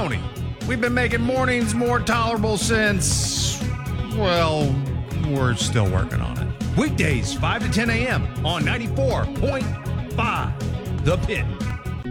Tony. We've been making mornings more tolerable since, well, we're still working on it. Weekdays, 5 to 10 a.m. on 94.5 The Pit.